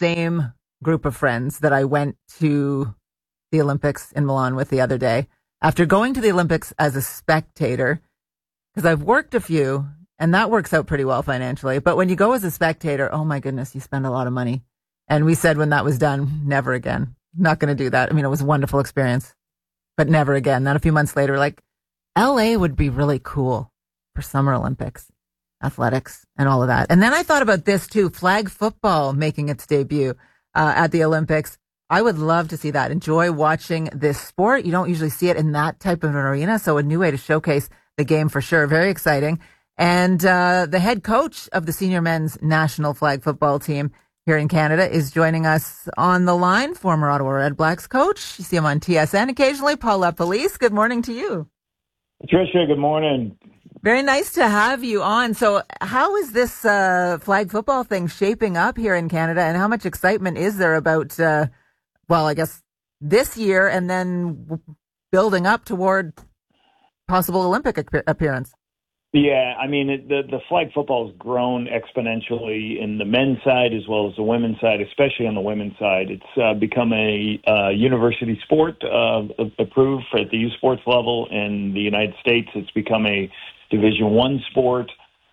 same group of friends that I went to the Olympics in Milan with the other day. After going to the Olympics as a spectator, because I've worked a few, and that works out pretty well financially. But when you go as a spectator, oh my goodness, you spend a lot of money. And we said when that was done, never again. Not going to do that. I mean, it was a wonderful experience, but never again. Then a few months later, like, LA would be really cool for Summer Olympics, athletics, and all of that. And then I thought about this too, flag football making its debut at the Olympics. I would love to see that. Enjoy watching this sport. You don't usually see it in that type of an arena, so a new way to showcase the game for sure. Very exciting. And the head coach of the senior men's national flag football team here in Canada is joining us on the line, former Ottawa Red Blacks coach. You see him on TSN occasionally, Paul LaPolice. Good morning to you. Patricia, good morning. Very nice to have you on. So how is this flag football thing shaping up here in Canada, and how much excitement is there about, I guess this year and then building up toward possible Olympic appearance? Yeah, I mean, the flag football has grown exponentially in the men's side as well as the women's side, especially on the women's side. It's become a university sport approved at the youth sports level in the United States. It's become a Division I sport.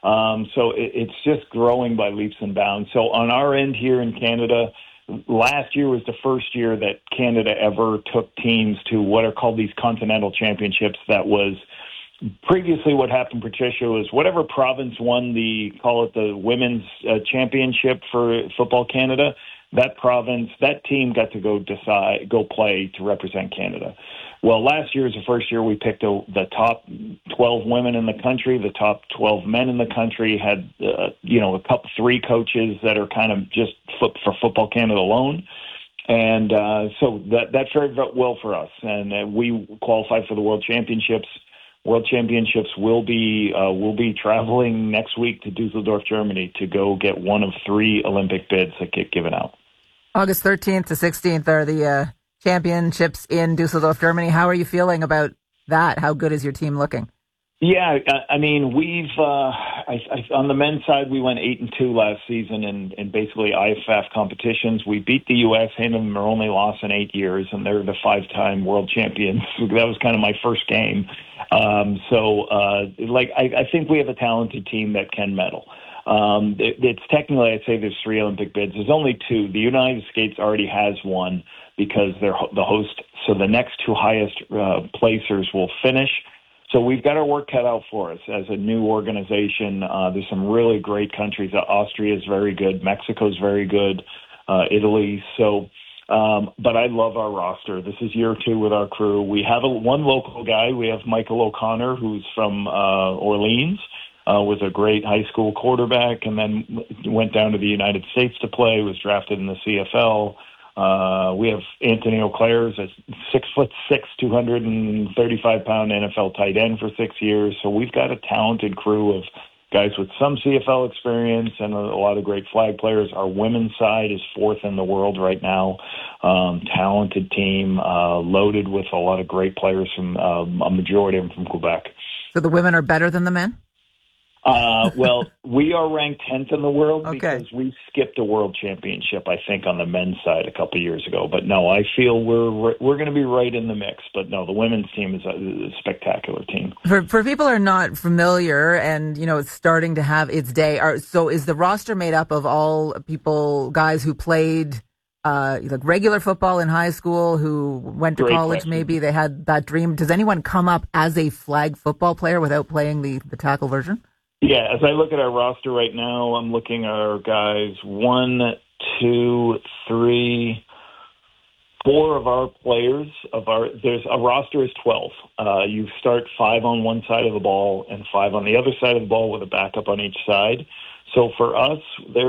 So it's just growing by leaps and bounds. So on our end here in Canada, last year was the first year that Canada ever took teams to what are called these continental championships. That was previously what happened, Patricia, was whatever province won call it the women's championship for Football Canada, that team got to go play to represent Canada. Well, last year was the first year we picked the top 12 women in the country, the top 12 men in the country, had, three coaches that are kind of just for Football Canada alone. And so that fared well for us. And we qualified for the World Championships. World Championships will be traveling next week to Dusseldorf, Germany, to go get one of three Olympic bids that get given out. August 13th to 16th are the championships in Dusseldorf, Germany. How are you feeling about that? How good is your team looking? Yeah, I mean, we've on the men's side, we went 8-2 last season in basically IFF competitions. We beat the U.S., handed them their only loss in 8 years, and they're the 5-time world champions. That was kind of my first game. I think we have a talented team that can medal. It's technically, I'd say there's 3 Olympic bids. There's only 2. The United States already has one because they're the host. So the next 2 highest placers will finish. So we've got our work cut out for us as a new organization. There's some really great countries. Austria is very good. Mexico is very good. Italy. So, but I love our roster. This is year 2 with our crew. We have one local guy. We have Michael O'Connor, who's from Orleans, was a great high school quarterback, and then went down to the United States to play, was drafted in the CFL. We have Anthony Auclair, a 6'6", 235-pound NFL tight end for 6 years. So we've got a talented crew of guys with some CFL experience and a lot of great flag players. Our women's side is 4th in the world right now. Talented team, loaded with a lot of great players from a majority of them from Quebec. So the women are better than the men? Well, we are ranked 10th in the world because we skipped a world championship, I think, on the men's side a couple of years ago. But no, I feel we're going to be right in the mix. But no, the women's team is a spectacular team. For people who are not familiar, and it's starting to have its day. So is the roster made up of all guys who played like regular football in high school, who went to college? Question. Maybe they had that dream. Does anyone come up as a flag football player without playing the tackle version? Yeah, as I look at our roster right now, I'm looking at our guys. 1, 2, 3, 4 of our players there's a roster is 12. You start 5 on one side of the ball and 5 on the other side of the ball with a backup on each side. So for us,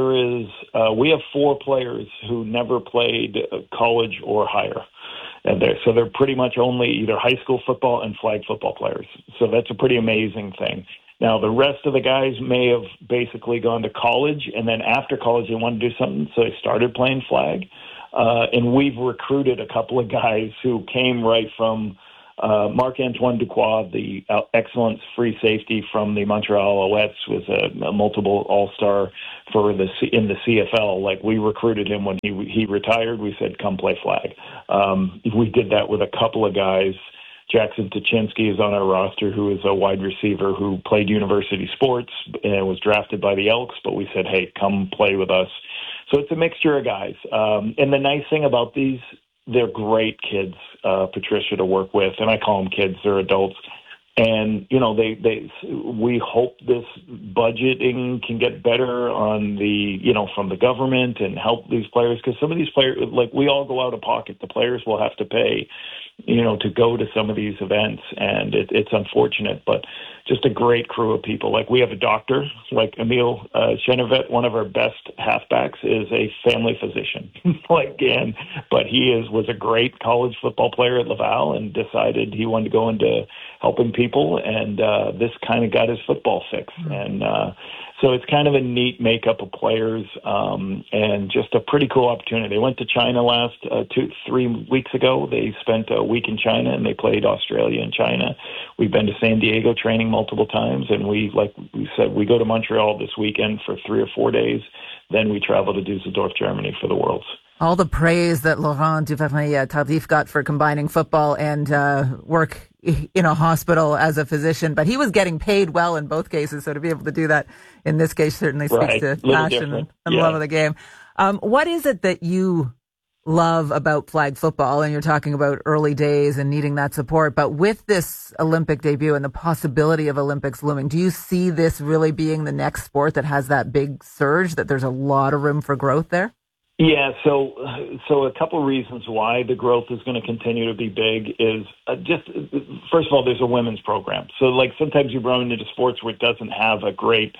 we have 4 players who never played college or higher. And they're pretty much only either high school football and flag football players. So that's a pretty amazing thing. Now, the rest of the guys may have basically gone to college, and then after college they wanted to do something, so they started playing flag. And we've recruited a couple of guys who came right from Marc-Antoine Ducroix, the excellent free safety from the Montreal Alouettes, was a multiple All-Star in the CFL. Like, we recruited him when he retired. We said, come play flag. We did that with a couple of guys. Jackson Tuchinski is on our roster, who is a wide receiver who played university sports and was drafted by the Elks, but we said, hey, come play with us. So it's a mixture of guys. And the nice thing about these, they're great kids, Patricia, to work with. And I call them kids, they're adults. And, we hope this budgeting can get better on from the government and help these players. Because some of these players, like, we all go out of pocket. The players will have to pay, to go to some of these events. And it's unfortunate, but just a great crew of people. Like, we have a doctor, like Emile Chenevet, one of our best halfbacks, is a family physician. But he was a great college football player at Laval and decided he wanted to go into helping people, and this kind of got his football fix. And so it's kind of a neat makeup of players, and just a pretty cool opportunity. They went to China last 2-3 weeks ago. They spent a week in China, and they played Australia and China. We've been to San Diego training multiple times, and we said, we go to Montreal this weekend for 3 or 4 days. Then we travel to Dusseldorf, Germany for the Worlds. All the praise that Laurent Duvernay-Tardif got for combining football and work in a hospital as a physician, but he was getting paid well in both cases, so to be able to do that in this case certainly speaks to passion and love of the game. What is it that you love about flag football? And you're talking about early days and needing that support, but with this Olympic debut and the possibility of Olympics looming, do you see this really being the next sport that has that big surge, that there's a lot of room for growth there? Yeah, so a couple of reasons why the growth is going to continue to be big is first of all, there's a women's program. So, like, sometimes you run into sports where it doesn't have a great,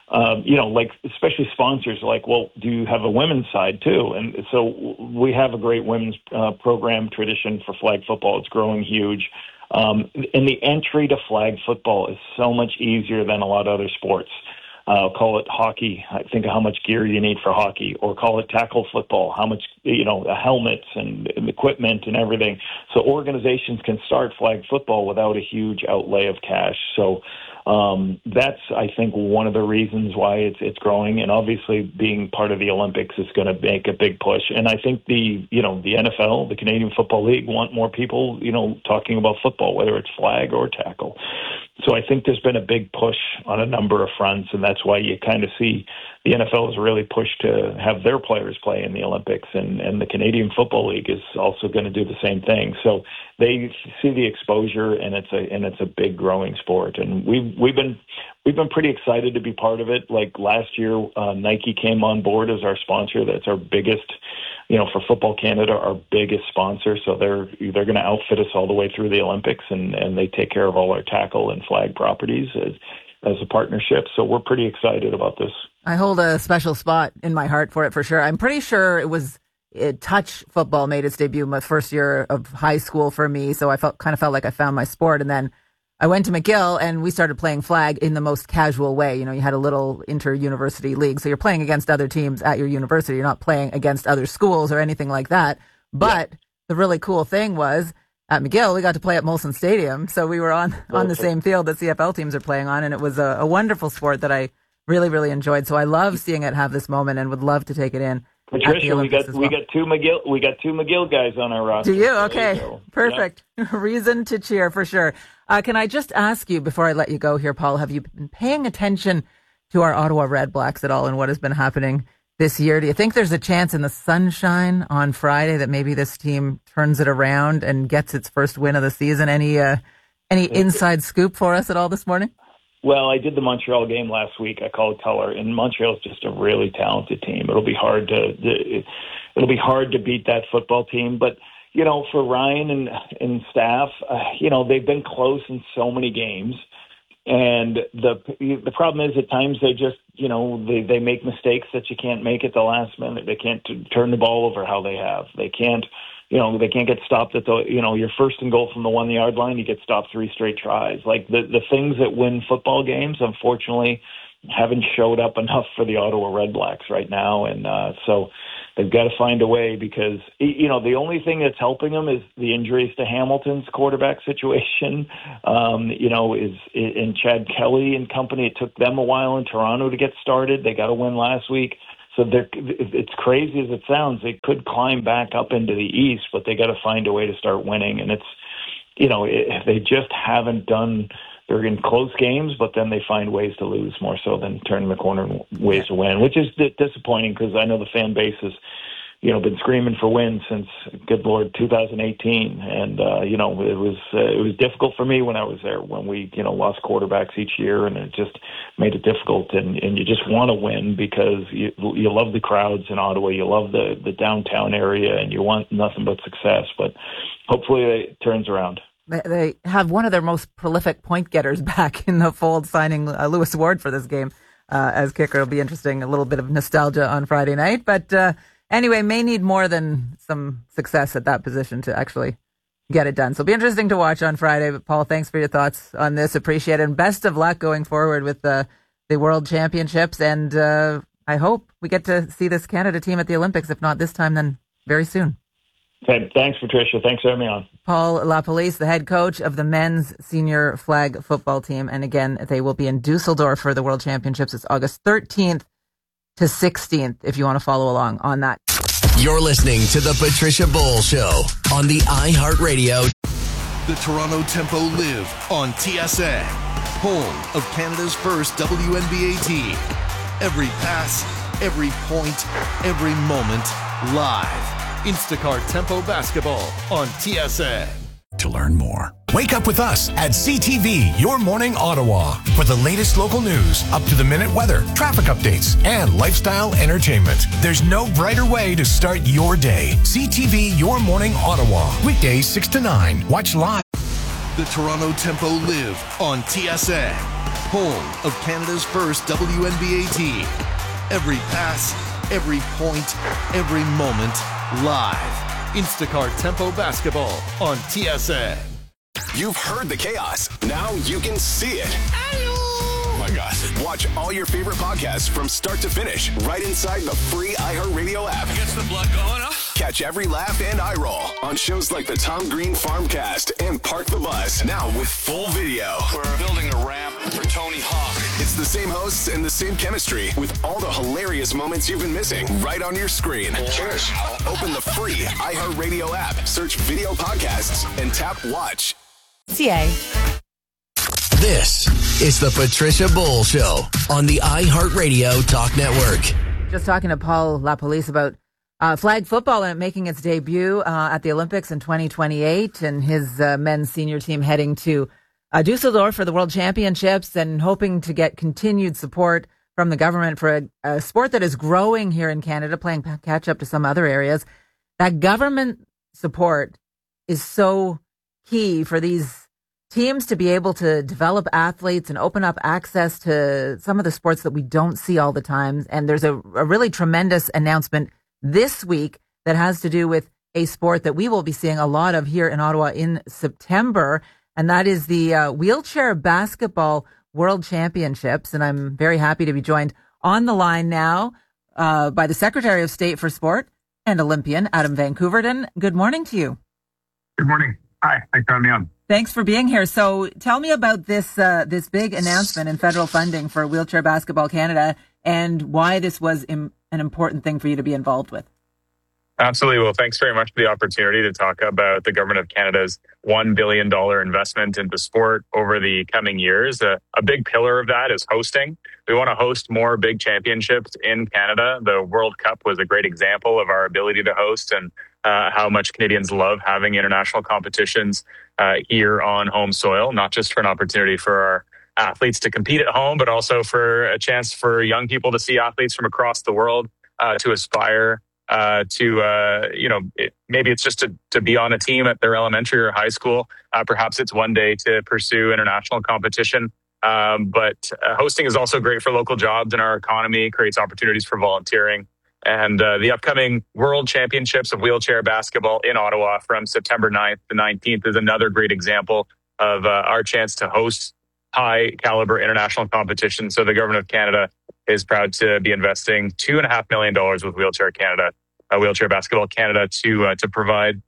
especially sponsors, like, well, do you have a women's side too? And so we have a great women's program tradition for flag football. It's growing huge. And the entry to flag football is so much easier than a lot of other sports. Call it hockey. I think of how much gear you need for hockey, or call it tackle football, how much, the helmets and equipment and everything. So organizations can start flag football without a huge outlay of cash. So that's, I think, one of the reasons why it's growing. And obviously being part of the Olympics is going to make a big push. And I think the NFL, the Canadian Football League, want more people, talking about football, whether it's flag or tackle. So I think there's been a big push on a number of fronts, and that's why you kind of see the NFL has really pushed to have their players play in the Olympics, and the Canadian Football League is also going to do the same thing. So they see the exposure, and it's a big growing sport, and we've been pretty excited to be part of it. Like last year, Nike came on board as our sponsor. That's our biggest, for Football Canada, our biggest sponsor. So they're going to outfit us all the way through the Olympics, and they take care of all our tackle and flag properties as a partnership. So we're pretty excited about this. I hold a special spot in my heart for it, for sure. I'm pretty sure touch football made its debut my first year of high school for me. So I felt like I found my sport. And then I went to McGill and we started playing flag in the most casual way. You had a little inter-university league. So you're playing against other teams at your university. You're not playing against other schools or anything like that. But the really cool thing was at McGill, we got to play at Molson Stadium. So we were on the same field that CFL teams are playing on. And it was a wonderful sport that I really, really enjoyed. So I love seeing it have this moment and would love to take it in. Patricia, we got two McGill guys on our roster. Do you? Okay, perfect. Yeah. Reason to cheer for sure. Can I just ask you before I let you go here, Paul? Have you been paying attention to our Ottawa Red Blacks at all and what has been happening this year? Do you think there's a chance in the sunshine on Friday that maybe this team turns it around and gets its first win of the season? Any inside scoop for us at all this morning? Well, I did the Montreal game last week. I called color, and Montreal's just a really talented team. It'll be hard to beat that football team. But for Ryan and staff, they've been close in so many games, and the problem is at times they just they make mistakes that you can't make at the last minute. They can't turn the ball over how they have. They can't. They can't get stopped at you're first and goal from the 1 yard line. You get stopped 3 straight tries. Like the things that win football games, unfortunately, haven't showed up enough for the Ottawa Red Blacks right now. And so they've got to find a way because, the only thing that's helping them is the injuries to Hamilton's quarterback situation, is in Chad Kelly and company. It took them a while in Toronto to get started. They got a win last week. So it's crazy as it sounds. They could climb back up into the East, but they got to find a way to start winning. And it's, they just haven't done. They're in close games, but then they find ways to lose more so than turning the corner and ways to win, which is disappointing because I know the fan base has, been screaming for wins since, good Lord, 2018. And, it was difficult for me when I was there when we, lost quarterbacks each year, and it just made it difficult. And you just want to win because you love the crowds in Ottawa. You love the downtown area, and you want nothing but success. But hopefully it turns around. They have one of their most prolific point getters back in the fold, signing Lewis Ward for this game as kicker. It'll be interesting. A little bit of nostalgia on Friday night. But anyway, may need more than some success at that position to actually get it done. So it'll be interesting to watch on Friday. But Paul, thanks for your thoughts on this. Appreciate it. And best of luck going forward with the World Championships. And I hope we get to see this Canada team at the Olympics. If not this time, then very soon. Thanks, Patricia. Thanks for having me on. Paul LaPolice, the head coach of the men's senior flag football team. And again, they will be in Dusseldorf for the World Championships. It's August 13th to 16th if you want to follow along on that. You're listening to The Patricia Bowl Show on the iHeartRadio. The Toronto Tempo live on TSN, home of Canada's first WNBA team. Every pass, every point, every moment, live. Instacart Tempo Basketball on TSN. To learn more, wake up with us at CTV Your Morning Ottawa for the latest local news, up-to-the-minute weather, traffic updates, and lifestyle entertainment. There's no brighter way to start your day. CTV Your Morning Ottawa, weekdays 6 to 9. Watch live. The Toronto Tempo live on TSN, home of Canada's first WNBA team. Every pass, every point, every moment, live. Instacart Tempo Basketball on TSN. You've heard the chaos. Now you can see it. Oh my God. Watch all your favorite podcasts from start to finish right inside the free iHeartRadio app. Gets the blood going, huh? Catch every laugh and eye roll on shows like the Tom Green Farmcast and Park the Bus. Now with full video. We're building a ramp for Tony Hawk. It's the same hosts and the same chemistry with all the hilarious moments you've been missing right on your screen. Cheers. Open the free iHeartRadio app, search video podcasts, and tap watch. CA. This is the Patricia Bowl Show on the iHeartRadio Talk Network. Just talking to Paul LaPolice about flag football and making its debut at the Olympics in 2028 and his men's senior team heading to Dusseldorf for the World Championships and hoping to get continued support from the government for a sport that is growing here in Canada, playing catch up to some other areas. That government support is so key for these teams to be able to develop athletes and open up access to some of the sports that we don't see all the time. And there's a really tremendous announcement this week that has to do with a sport that we will be seeing a lot of here in Ottawa in September. And that is the wheelchair basketball World Championships. And I'm very happy to be joined on the line now by the Secretary of State for Sport and Olympian, Adam Van Koeverden. Good morning to you. Good morning. Hi. Thanks for having me on. Thanks for being here. So tell me about this big announcement in federal funding for Wheelchair Basketball Canada and why this was an important thing for you to be involved with. Absolutely. Well, thanks very much for the opportunity to talk about the Government of Canada's $1 billion investment into sport over the coming years. A big pillar of that is hosting. We want to host more big championships in Canada. The World Cup was a great example of our ability to host and how much Canadians love having international competitions here on home soil, not just for an opportunity for our athletes to compete at home, but also for a chance for young people to see athletes from across the world to aspire maybe it's just to be on a team at their elementary or high school. Perhaps it's one day to pursue international competition. But hosting is also great for local jobs in our economy, creates opportunities for volunteering. And the upcoming World Championships of Wheelchair Basketball in Ottawa from September 9th to 19th is another great example of our chance to host high caliber international competition. So the Government of Canada is proud to be investing $2.5 million with Wheelchair Canada Wheelchair Basketball Canada to provide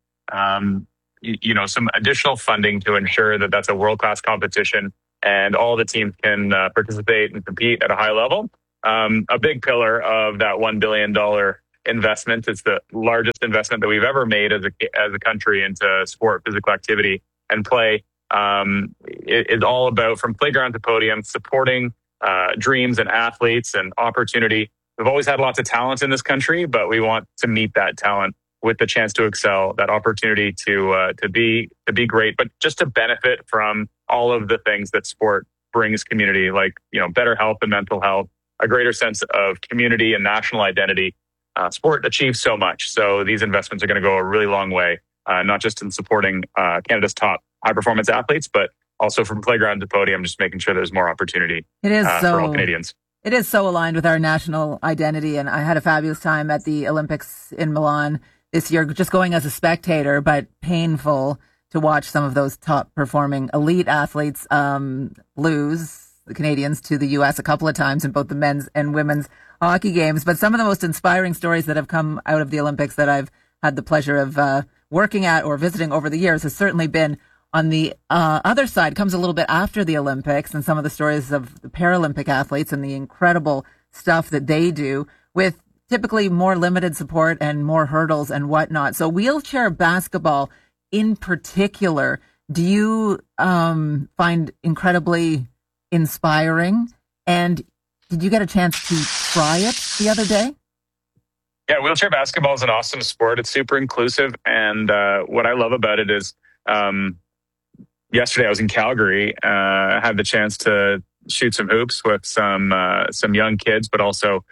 some additional funding to ensure that that's a world-class competition and all the teams can participate and compete at a high level. A big pillar of that $1 billion investment. It's the largest investment that we've ever made as a country into sport, physical activity, and play. It is all about, from playground to podium, supporting dreams and athletes and opportunity. We've always had lots of talent in this country, but we want to meet that talent with the chance to excel, that opportunity to be great, but just to benefit from all of the things that sport brings community, like better health and mental health, a greater sense of community and national identity. Sport achieves so much, so these investments are going to go a really long way, not just in supporting Canada's top high-performance athletes, but also from playground to podium, just making sure there's more opportunity for all Canadians. It is so aligned with our national identity, and I had a fabulous time at the Olympics in Milan this year, just going as a spectator, but painful to watch some of those top-performing elite athletes lose, the Canadians, to the U.S. a couple of times in both the men's and women's hockey games. But some of the most inspiring stories that have come out of the Olympics that I've had the pleasure of working at or visiting over the years has certainly been on the other side, comes a little bit after the Olympics, and some of the stories of the Paralympic athletes and the incredible stuff that they do with typically more limited support and more hurdles and whatnot. So wheelchair basketball in particular, do you find incredibly inspiring? And did you get a chance to try it the other day? Yeah, wheelchair basketball is an awesome sport. It's super inclusive. And what I love about it is yesterday I was in Calgary. I had the chance to shoot some hoops with some young kids, but also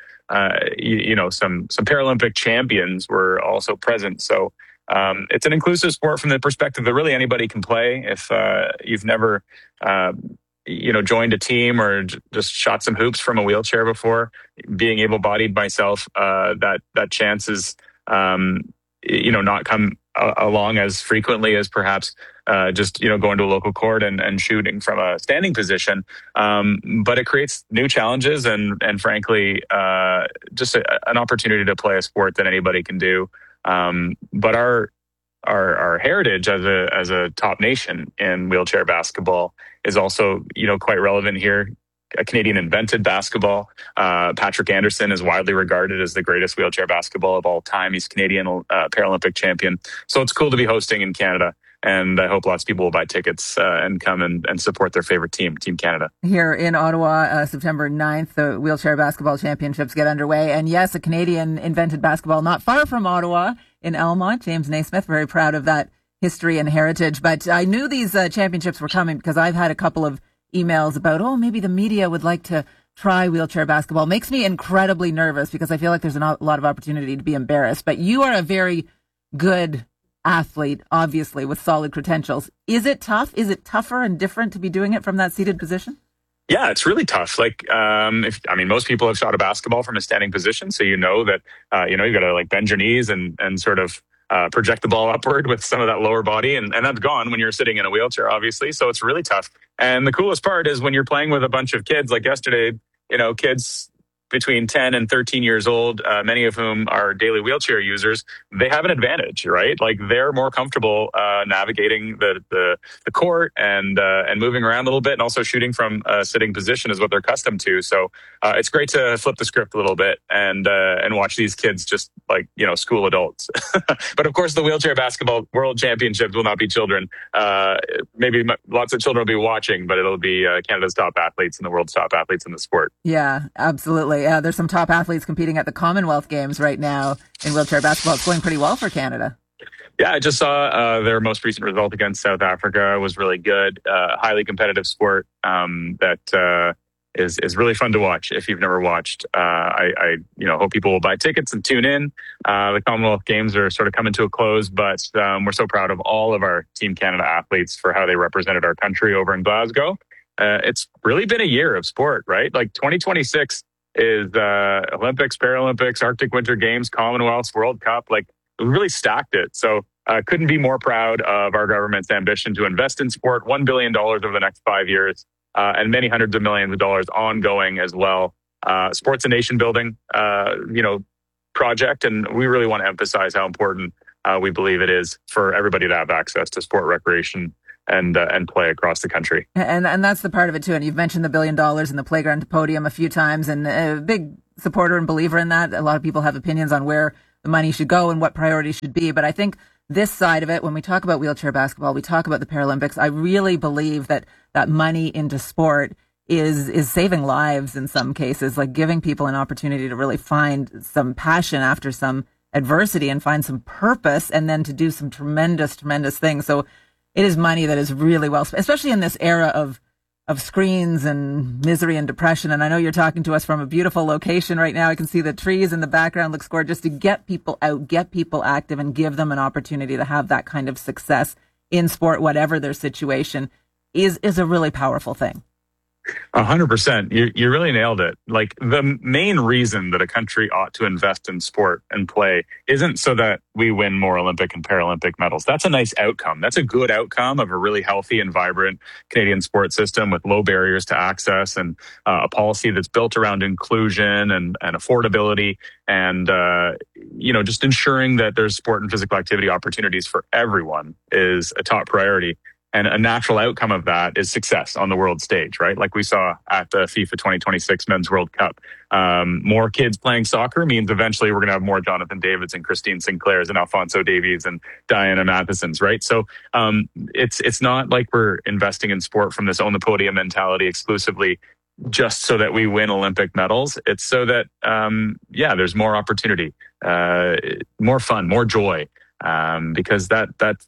some Paralympic champions were also present. So it's an inclusive sport from the perspective that really anybody can play. If you've never joined a team or just shot some hoops from a wheelchair before, being able-bodied myself, that chance is not come along as frequently as perhaps just going to a local court and shooting from a standing position. But it creates new challenges and frankly just an opportunity to play a sport that anybody can do. But our heritage as a top nation in wheelchair basketball is also quite relevant here. A Canadian invented basketball. Patrick Anderson is widely regarded as the greatest wheelchair basketball of all time. He's Canadian Paralympic champion. So it's cool to be hosting in Canada. And I hope lots of people will buy tickets and come and support their favorite team, Team Canada. Here in Ottawa, September 9th, the Wheelchair Basketball Championships get underway. And yes, a Canadian invented basketball not far from Ottawa in Elmont. James Naismith, very proud of that history and heritage. But I knew these championships were coming because I've had a couple of emails about, maybe the media would like to try wheelchair basketball. Makes me incredibly nervous because I feel like there's a lot of opportunity to be embarrassed. But you are a very good athlete, obviously, with solid credentials. Is it tough? Is it tougher and different to be doing it from that seated position? Yeah, it's really tough. Like, most people have shot a basketball from a standing position, so that you got to bend your knees and sort of project the ball upward with some of that lower body, and that's gone when you're sitting in a wheelchair, obviously. So it's really tough. And the coolest part is when you're playing with a bunch of kids, like yesterday, kids between 10 and 13 years old, many of whom are daily wheelchair users, they have an advantage, right? Like they're more comfortable navigating the court and moving around a little bit, and also shooting from a sitting position is what they're accustomed to. So it's great to flip the script a little bit and watch these kids just like school adults. But of course, the Wheelchair Basketball World Championships will not be children. Maybe lots of children will be watching, but it'll be Canada's top athletes and the world's top athletes in the sport. Yeah, absolutely. There's some top athletes competing at the Commonwealth Games right now in wheelchair basketball. It's going pretty well for Canada. Yeah, I just saw their most recent result against South Africa was really good. Highly competitive sport that is really fun to watch if you've never watched. I hope people will buy tickets and tune in. The Commonwealth Games are sort of coming to a close, but we're so proud of all of our Team Canada athletes for how they represented our country over in Glasgow. It's really been a year of sport, right? Like 2026 is Olympics, Paralympics, Arctic Winter Games, Commonwealths, World Cup. Like we really stacked it. So couldn't be more proud of our government's ambition to invest in sport, $1 billion over the next 5 years, and many hundreds of millions of dollars ongoing as well. Sports and nation building, project, and we really want to emphasize how important we believe it is for everybody to have access to sport, recreation, and play across the country. And that's the part of it too. And you've mentioned the $1 billion in the playground podium a few times, and a big supporter and believer in that. A lot of people have opinions on where the money should go and what priorities should be. But I think this side of it, when we talk about wheelchair basketball, we talk about the Paralympics. I really believe that money into sport is saving lives in some cases, like giving people an opportunity to really find some passion after some adversity and find some purpose, and then to do some tremendous, tremendous things. So it is money that is really well spent, especially in this era of screens and misery and depression. And I know you're talking to us from a beautiful location right now. I can see the trees in the background, looks gorgeous. To get people out, get people active, and give them an opportunity to have that kind of success in sport, whatever their situation, is a really powerful thing. 100%. You really nailed it. Like, the main reason that a country ought to invest in sport and play isn't so that we win more Olympic and Paralympic medals. That's a nice outcome. That's a good outcome of a really healthy and vibrant Canadian sport system with low barriers to access, and a policy that's built around inclusion and affordability, and just ensuring that there's sport and physical activity opportunities for everyone is a top priority. And a natural outcome of that is success on the world stage, right? Like we saw at the FIFA 2026 Men's World Cup. More kids playing soccer means eventually we're going to have more Jonathan Davids and Christine Sinclairs and Alphonso Davies and Diana Mathesons, right? So it's not like we're investing in sport from this own the podium mentality exclusively just so that we win Olympic medals. It's so that, there's more opportunity, more fun, more joy, because that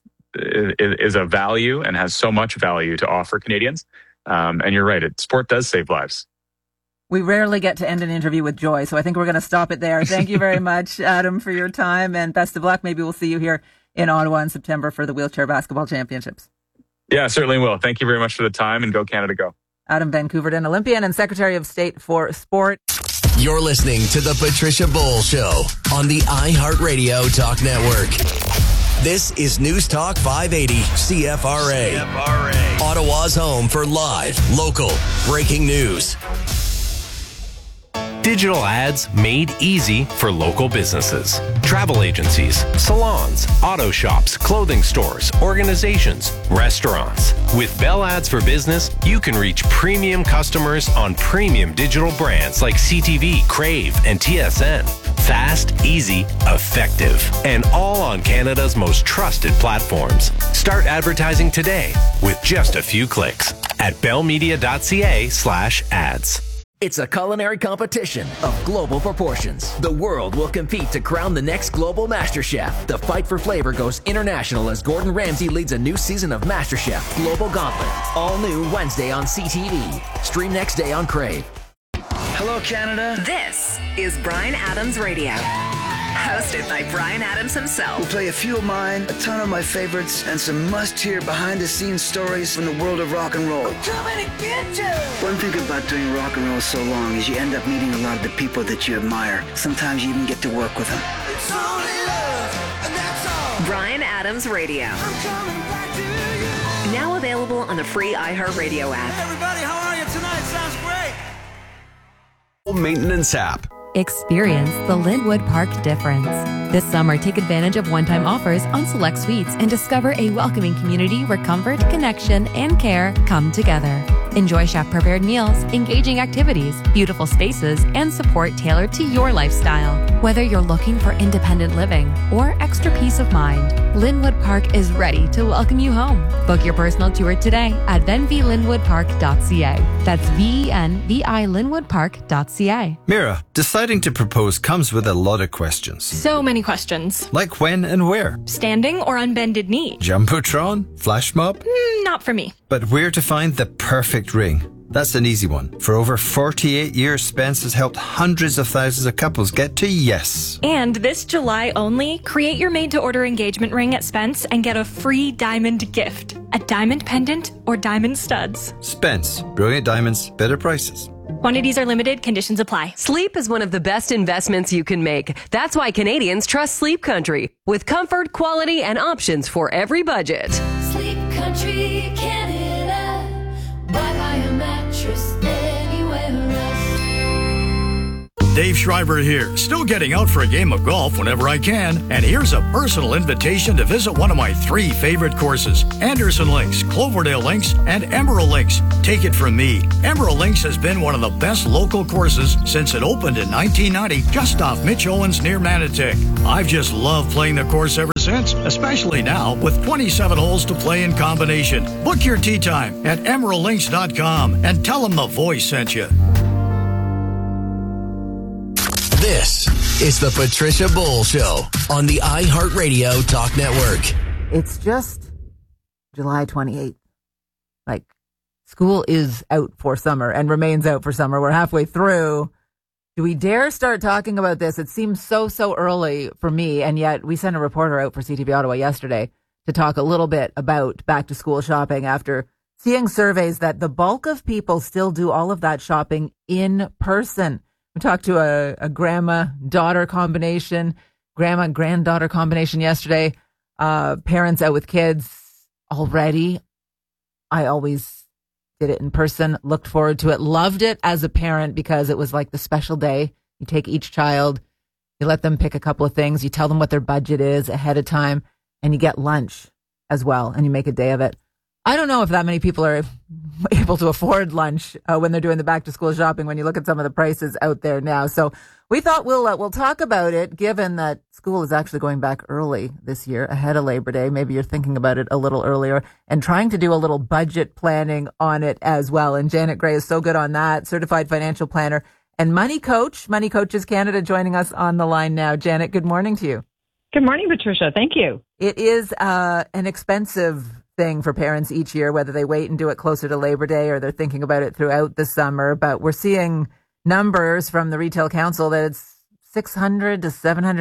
is a value and has so much value to offer Canadians. And you're right, sport does save lives. We rarely get to end an interview with joy, so I think we're going to stop it there. Thank you very much, Adam, for your time, and best of luck. Maybe we'll see you here in Ottawa in September for the Wheelchair Basketball Championships. Yeah, certainly will. Thank you very much for the time, and go Canada, go. Adam Van-Koeverden, Olympian and Secretary of State for Sport. You're listening to The Patricia Bowles Show on the iHeartRadio Talk Network. This is News Talk 580 CFRA. Ottawa's home for live, local, breaking news. Digital ads made easy for local businesses. Travel agencies, salons, auto shops, clothing stores, organizations, restaurants. With Bell Ads for Business, you can reach premium customers on premium digital brands like CTV, Crave, and TSN. Fast, easy, effective, and all on Canada's most trusted platforms. Start advertising today with just a few clicks at bellmedia.ca/ads. It's a culinary competition of global proportions. The world will compete to crown the next global MasterChef. The fight for flavor goes international as Gordon Ramsay leads a new season of MasterChef Global Gauntlet. All new Wednesday on CTV. Stream next day on Crave. Hello, Canada. This is Bryan Adams Radio. Hosted by Bryan Adams himself. We'll play a few of mine, a ton of my favorites, and some must-hear behind-the-scenes stories from the world of rock and roll. I'm coming to get you! One thing about doing rock and roll so long is you end up meeting a lot of the people that you admire. Sometimes you even get to work with them. It's only love, and that's all. Bryan Adams Radio. I'm coming back to you. Now available on the free iHeartRadio app. Hey everybody, how are you tonight? Sounds great. Maintenance app. Experience the Linwood Park difference. This summer, take advantage of one-time offers on select suites and discover a welcoming community where comfort, connection, and care come together. Enjoy chef-prepared meals, engaging activities, beautiful spaces, and support tailored to your lifestyle. Whether you're looking for independent living or extra peace of mind, Linwood Park is ready to welcome you home. Book your personal tour today at venvilinwoodpark.ca. That's VENVI linwoodpark.ca. Mira, deciding to propose comes with a lot of questions. So many questions. Like when and where? Standing or on bended knee? Jumbotron? Flash mob? Not for me. But where to find the perfect ring? That's an easy one. For over 48 years, Spence has helped hundreds of thousands of couples get to yes. And this July only, create your made-to-order engagement ring at Spence and get a free diamond gift. A diamond pendant or diamond studs. Spence. Brilliant diamonds, better prices. Quantities are limited. Conditions apply. Sleep is one of the best investments you can make. That's why Canadians trust Sleep Country. With comfort, quality, and options for every budget. Sleep Country, Canada. Why buy a mattress anywhere else? Dave Schreiber here, still getting out for a game of golf whenever I can, and here's a personal invitation to visit one of my 3 favorite courses, Anderson Links, Cloverdale Links, and Emerald Links. Take it from me, Emerald Links has been one of the best local courses since it opened in 1990, just off Mitch Owens near Manotick. I've just loved playing the course ever since, especially now with 27 holes to play in combination. Book your tee time at emeraldlinks.com and tell them the voice sent you. This is the Patricia Bowl Show on the iHeartRadio Talk Network. It's just July 28th. Like, school is out for summer and remains out for summer. We're halfway through. Do we dare start talking about this? It seems so early for me, and yet we sent a reporter out for CTV Ottawa yesterday to talk a little bit about back-to-school shopping after seeing surveys that the bulk of people still do all of that shopping in person. We talked to a grandma-daughter combination, grandma-granddaughter combination yesterday. Parents out with kids already. I always did it in person, looked forward to it, loved it as a parent because it was like the special day. You take each child, you let them pick a couple of things, you tell them what their budget is ahead of time, and you get lunch as well, and you make a day of it. I don't know if that many people are able to afford lunch when they're doing the back-to-school shopping when you look at some of the prices out there now. So we thought we'll talk about it, given that school is actually going back early this year, ahead of Labor Day. Maybe you're thinking about it a little earlier and trying to do a little budget planning on it as well. And Janet Gray is so good on that, certified financial planner and money coach. Money Coaches Canada joining us on the line now. Janet, good morning to you. Good morning, Patricia. Thank you. It is an expensive thing for parents each year, whether they wait and do it closer to Labor Day or they're thinking about it throughout the summer. But we're seeing numbers from the Retail Council that it's $600 to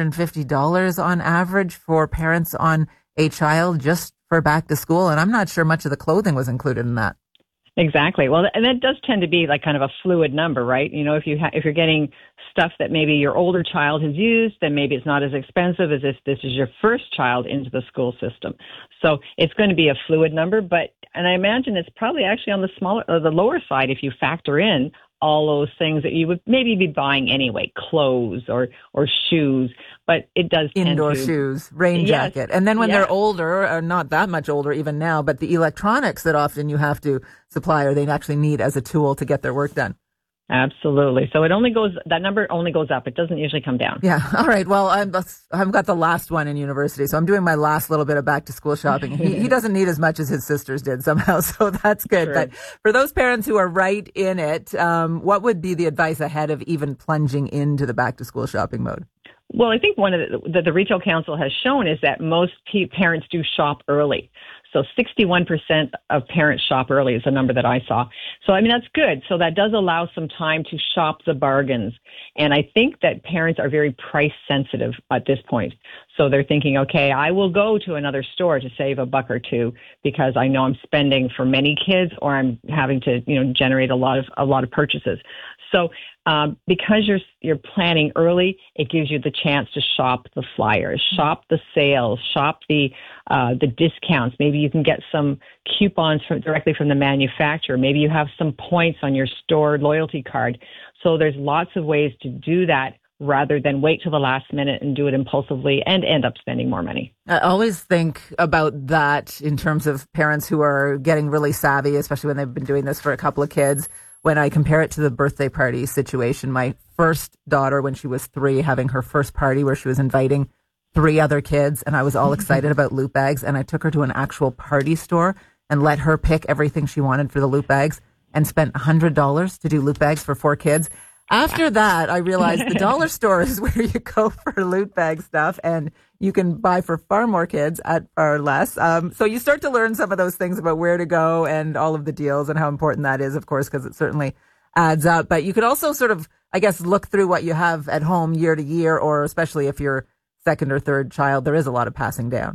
$750 on average for parents on a child just for back to school. And I'm not sure much of the clothing was included in that. Exactly. Well, and that does tend to be like kind of a fluid number, right? You know, if you're getting stuff that maybe your older child has used, then maybe it's not as expensive as if this is your first child into the school system. So it's going to be a fluid number, and I imagine it's probably actually on the smaller or the lower side if you factor in all those things that you would maybe be buying anyway, clothes or shoes, but it does indoor shoes, rain jacket. And then when they're older, or not that much older even now, but the electronics that often you have to supply or they actually need as a tool to get their work done. Absolutely. So that number only goes up. It doesn't usually come down. Yeah. All right. Well, I've got the last one in university, so I'm doing my last little bit of back to school shopping. He doesn't need as much as his sisters did somehow, so that's good. Sure. But for those parents who are right in it, what would be the advice ahead of even plunging into the back to school shopping mode? Well, I think one of the Retail Council has shown is that most parents do shop early. So 61% of parents shop early is the number that I saw. So, I mean, that's good. So that does allow some time to shop the bargains. And I think that parents are very price sensitive at this point. So they're thinking, okay, I will go to another store to save a buck or two because I know I'm spending for many kids or I'm having to, generate a lot of purchases. So because you're planning early, it gives you the chance to shop the flyers, shop the sales, shop the discounts. Maybe you can get some coupons directly from the manufacturer. Maybe you have some points on your store loyalty card. So there's lots of ways to do that rather than wait till the last minute and do it impulsively and end up spending more money. I always think about that in terms of parents who are getting really savvy, especially when they've been doing this for a couple of kids. When I compare it to the birthday party situation, my first daughter, when she was 3, having her first party where she was inviting 3 other kids, and I was all excited about loot bags, and I took her to an actual party store and let her pick everything she wanted for the loot bags and spent $100 to do loot bags for 4 kids. After that, I realized the dollar store is where you go for loot bag stuff, and you can buy for far more kids at far less. So you start to learn some of those things about where to go and all of the deals and how important that is, of course, because it certainly adds up. But you could also sort of, I guess, look through what you have at home year to year, or especially if you're second or third child, there is a lot of passing down.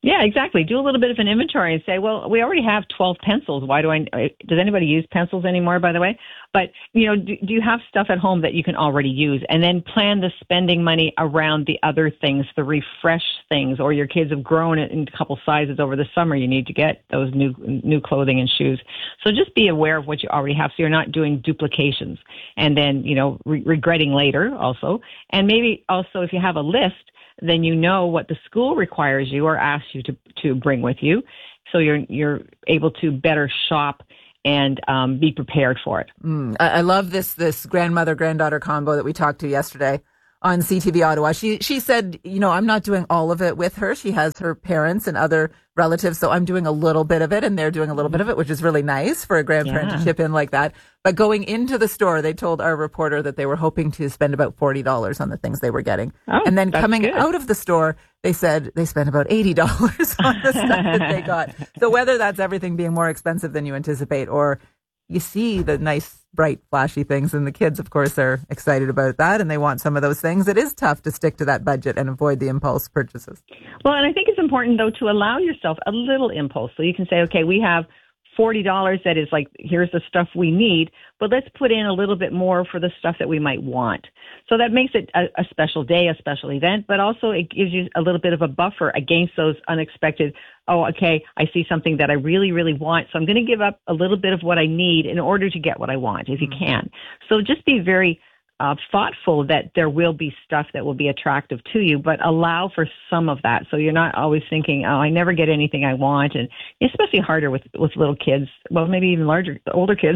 Yeah, exactly. Do a little bit of an inventory and say, well, we already have 12 pencils. Does anybody use pencils anymore, by the way? But, do you have stuff at home that you can already use? And then plan the spending money around the other things, the refresh things, or your kids have grown in a couple sizes over the summer. You need to get those new clothing and shoes. So just be aware of what you already have so you're not doing duplications and then, regretting later also. And maybe also if you have a list, then you know what the school requires you or asks you to bring with you. So you're able to better shop and be prepared for it. I love this grandmother-granddaughter combo that we talked to yesterday on CTV Ottawa. She said, I'm not doing all of it with her. She has her parents and other relatives, so I'm doing a little bit of it, and they're doing a little bit of it, which is really nice for a grandparent to chip in like that. But going into the store, they told our reporter that they were hoping to spend about $40 on the things they were getting. Oh, and then coming good. out of the store, they said they spent about $80 on the stuff that they got. So whether that's everything being more expensive than you anticipate, or you see the nice, bright, flashy things, and the kids, of course, are excited about that, and they want some of those things. It is tough to stick to that budget and avoid the impulse purchases. Well, and I think it's important, though, to allow yourself a little impulse. So you can say, okay, we have $40 that is like, here's the stuff we need, but let's put in a little bit more for the stuff that we might want. So that makes it a special day, a special event, but also it gives you a little bit of a buffer against those unexpected, oh, okay, I see something that I really, really want, so I'm going to give up a little bit of what I need in order to get what I want, if you can. So just be very thoughtful that there will be stuff that will be attractive to you, but allow for some of that. So you're not always thinking, oh, I never get anything I want. And especially harder with little kids, well, maybe even older kids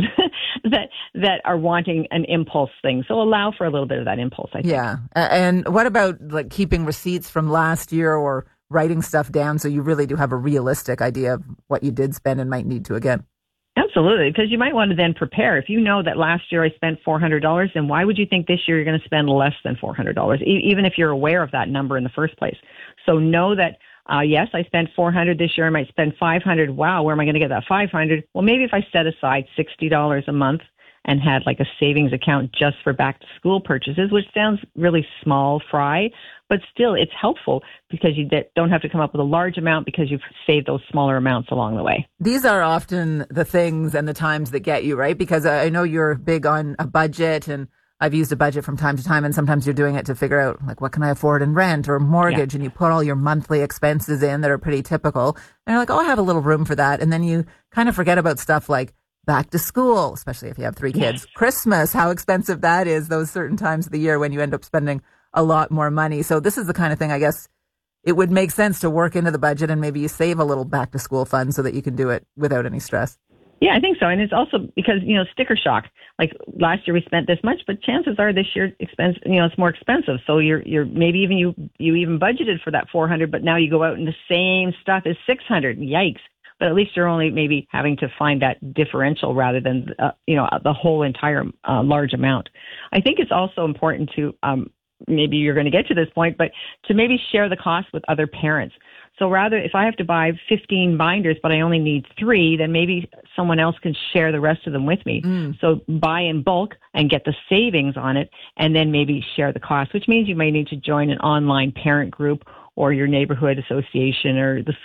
that are wanting an impulse thing. So allow for a little bit of that impulse, I think. Yeah. And what about like keeping receipts from last year or writing stuff down so you really do have a realistic idea of what you did spend and might need to again? Absolutely, because you might want to then prepare. If you know that last year I spent $400, then why would you think this year you're going to spend less than $400, even if you're aware of that number in the first place? So know that, yes, I spent $400 this year. I might spend $500. Wow, where am I going to get that $500? Well, maybe if I set aside $60 a month and had like a savings account just for back to school purchases, which sounds really small fry, but still it's helpful because you don't have to come up with a large amount because you've saved those smaller amounts along the way. These are often the things and the times that get you, right? Because I know you're big on a budget, and I've used a budget from time to time, and sometimes you're doing it to figure out like what can I afford in rent or mortgage, and you put all your monthly expenses in that are pretty typical, and you're like, oh, I have a little room for that. And then you kind of forget about stuff like back to school, especially if you have 3 kids. Yes. Christmas, how expensive that is, those certain times of the year when you end up spending a lot more money. So this is the kind of thing, I guess, it would make sense to work into the budget, and maybe you save a little back to school fund so that you can do it without any stress. Yeah, I think so. And it's also because, sticker shock. Like last year we spent this much, but chances are this year it's more expensive. So you're maybe even you even budgeted for that $400, but now you go out and the same stuff is $600. Yikes. But at least you're only maybe having to find that differential rather than, the whole entire large amount. I think it's also important to, maybe you're going to get to this point, but to maybe share the cost with other parents. So rather, if I have to buy 15 binders, but I only need 3, then maybe someone else can share the rest of them with me. So buy in bulk and get the savings on it, and then maybe share the cost, which means you may need to join an online parent group or your neighborhood association or the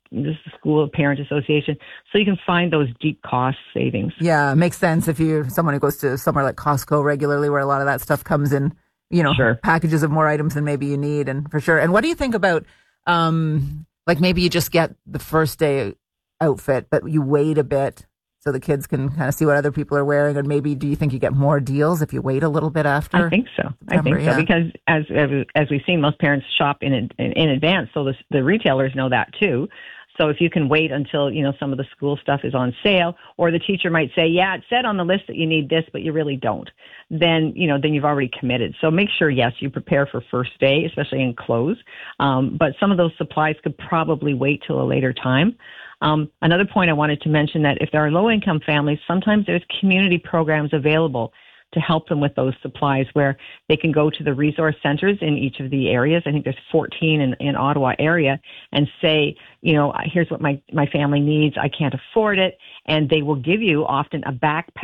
school parent association, so you can find those deep cost savings. Yeah, it makes sense if you're someone who goes to somewhere like Costco regularly, where a lot of that stuff comes in, packages of more items than maybe you need, and for sure. And what do you think about, like maybe you just get the first day outfit, but you wait a bit so the kids can kind of see what other people are wearing, and maybe do you think you get more deals if you wait a little bit after? I think so. Because as we've seen, most parents shop in advance, so the retailers know that too. So if you can wait until some of the school stuff is on sale, or the teacher might say, yeah, it said on the list that you need this, but you really don't, then you've already committed. So make sure, yes, you prepare for first day, especially in clothes. But some of those supplies could probably wait till a later time. Another point I wanted to mention, that if there are low-income families, sometimes there's community programs available to help them with those supplies, where they can go to the resource centers in each of the areas. I think there's 14 in Ottawa area, and say, here's what my family needs. I can't afford it. And they will give you often a backpack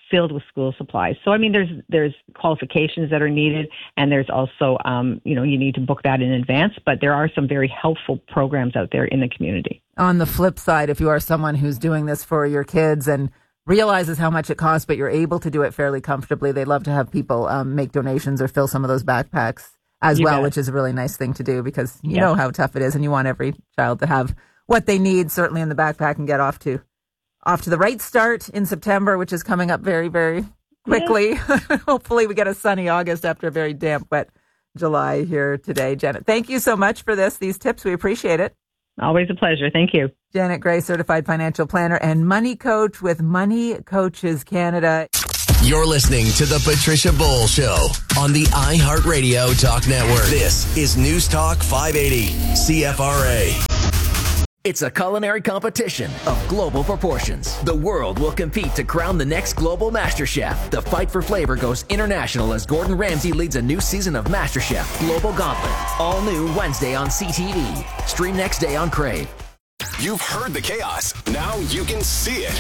filled with school supplies. So, I mean, there's qualifications that are needed, and there's also, you need to book that in advance, but there are some very helpful programs out there in the community. On the flip side, if you are someone who's doing this for your kids and realizes how much it costs, but you're able to do it fairly comfortably, they'd love to have people make donations or fill some of those backpacks as well, which is a really nice thing to do because you know how tough it is, and you want every child to have what they need, certainly in the backpack, and get off to the right start in September, which is coming up very, very quickly. Yeah. Hopefully we get a sunny August after a very damp, wet July here today. Janet, thank you so much for these tips. We appreciate it. Always a pleasure. Thank you. Janet Gray, certified financial planner and money coach with Money Coaches Canada. You're listening to The Patricia Bowl Show on the iHeartRadio Talk Network. This is News Talk 580, CFRA. It's a culinary competition of global proportions. The world will compete to crown the next global MasterChef. The fight for flavor goes international as Gordon Ramsay leads a new season of MasterChef Global Gauntlet. All new Wednesday on CTV. Stream next day on Crave. You've heard the chaos. Now you can see it.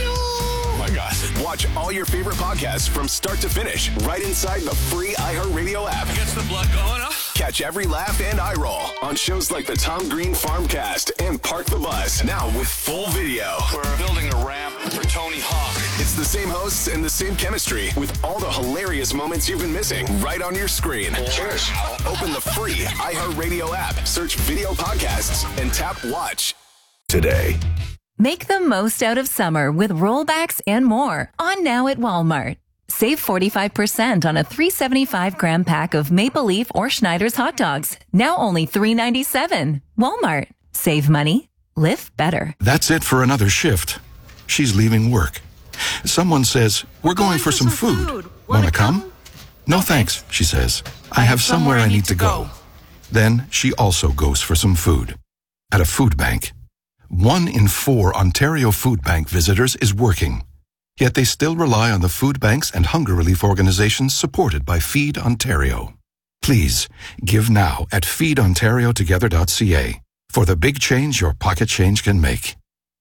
Oh my God. Watch all your favorite podcasts from start to finish right inside the free iHeartRadio app. Gets the blood going, huh? Catch every laugh and eye roll on shows like the Tom Green Farmcast and Park the Bus. Now with full video. We're building a ramp for Tony Hawk. It's the same hosts and the same chemistry with all the hilarious moments you've been missing right on your screen. Cheers. Open the free iHeartRadio app, search video podcasts, and tap watch today. Make the most out of summer with rollbacks and more on now at Walmart. Save 45% on a 375-gram pack of Maple Leaf or Schneider's hot dogs. Now only $3.97. Walmart. Save money. Live better. That's it for another shift. She's leaving work. Someone says, "We're going for some food. Want to come?" "No thanks," she says. "I have somewhere I need to go." Then she also goes for some food. At a food bank. 1 in 4 Ontario Food Bank visitors is working. Yet they still rely on the food banks and hunger relief organizations supported by Feed Ontario. Please, give now at feedontariotogether.ca for the big change your pocket change can make.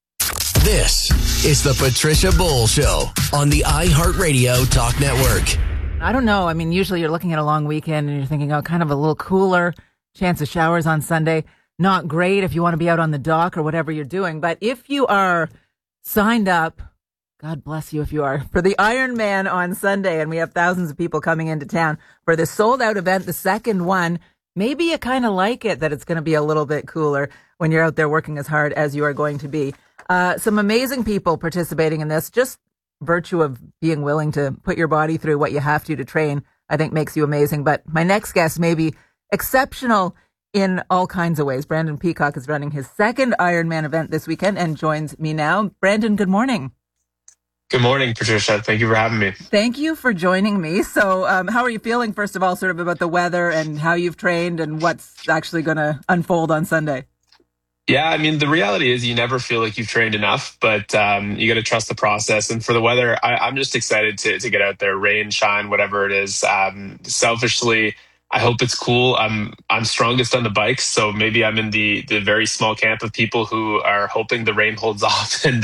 This is the Patricia Bowl Show on the iHeartRadio Talk Network. I don't know. I mean, usually you're looking at a long weekend and you're thinking, oh, kind of a little cooler, chance of showers on Sunday. Not great if you want to be out on the dock or whatever you're doing. But if you are signed up, God bless you if you are, for the Ironman on Sunday, and we have thousands of people coming into town for this sold-out event, the second one, maybe you kind of like it that it's going to be a little bit cooler when you're out there working as hard as you are going to be. Some amazing people participating in this. Just virtue of being willing to put your body through what you have to train, I think makes you amazing. But my next guest may be exceptional in all kinds of ways. Brandon Peacock is running his second Ironman event this weekend and joins me now. Brandon, good morning. Good morning, Patricia. Thank you for having me. Thank you for joining me. So how are you feeling, first of all, sort of about the weather and how you've trained and what's actually going to unfold on Sunday? Yeah, I mean, the reality is you never feel like you've trained enough, but you got to trust the process. And for the weather, I'm just excited to get out there, rain, shine, whatever it is. Selfishly, I hope it's cool. I'm strongest on the bikes, so maybe I'm in the very small camp of people who are hoping the rain holds off and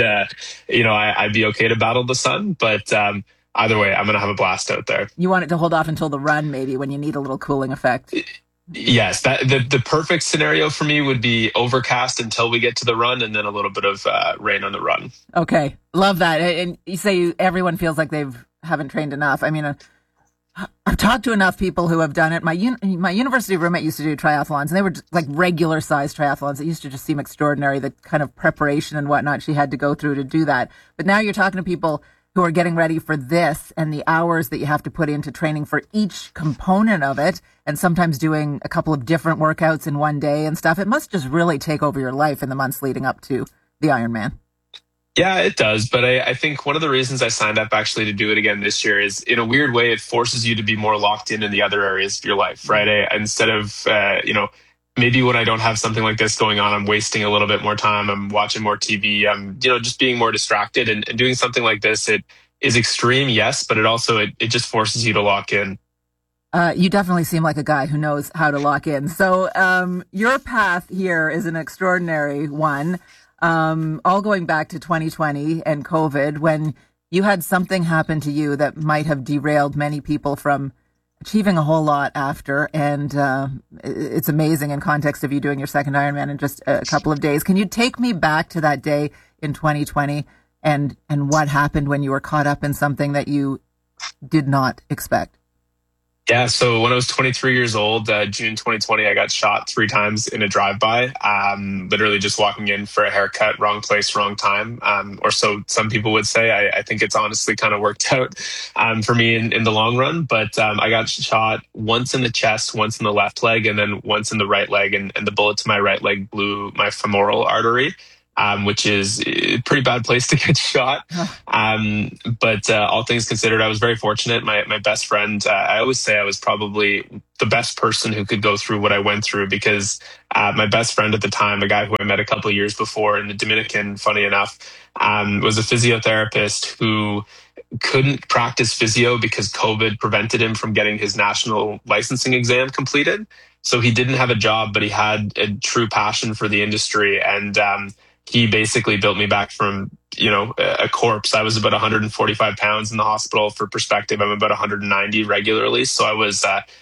I'd be okay to battle the sun. But either way, I'm going to have a blast out there. You want it to hold off until the run, maybe, when you need a little cooling effect. Yes, the perfect scenario for me would be overcast until we get to the run, and then a little bit of rain on the run. Okay, love that. And you say everyone feels like they haven't trained enough. I mean, I've talked to enough people who have done it. My university roommate used to do triathlons, and they were just like regular sized triathlons. It used to just seem extraordinary, the kind of preparation and whatnot she had to go through to do that. But now you're talking to people who are getting ready for this and the hours that you have to put into training for each component of it, and sometimes doing a couple of different workouts in one day and stuff. It must just really take over your life in the months leading up to the Ironman. Yeah, it does. But I think one of the reasons I signed up actually to do it again this year is, in a weird way, it forces you to be more locked in the other areas of your life, right? Instead of, maybe when I don't have something like this going on, I'm wasting a little bit more time. I'm watching more TV. I'm, just being more distracted, and doing something like this. It is extreme, yes, but it also, it just forces you to lock in. You definitely seem like a guy who knows how to lock in. So your path here is an extraordinary one. All going back to 2020 and COVID, when, you had something happen to you that might have derailed many people from achieving a whole lot after. And it's amazing in context of you doing your second Ironman in just a couple of days. Can you take me back to that day in 2020 and what happened when you were caught up in something that you did not expect? Yeah, so when I was 23 years old, June 2020, I got shot 3 times in a drive-by, literally just walking in for a haircut, wrong place, wrong time, or so some people would say. I think it's honestly kind of worked out for me in the long run, but I got shot once in the chest, once in the left leg, and then once in the right leg, and the bullet to my right leg blew my femoral artery. Which is a pretty bad place to get shot. But all things considered, I was very fortunate. My best friend, I always say I was probably the best person who could go through what I went through, because my best friend at the time, a guy who I met a couple of years before in the Dominican, funny enough, was a physiotherapist who couldn't practice physio because COVID prevented him from getting his national licensing exam completed. So he didn't have a job, but he had a true passion for the industry. And he basically built me back from, a corpse. I was about 145 pounds in the hospital. For perspective, I'm about 190 regularly. So I was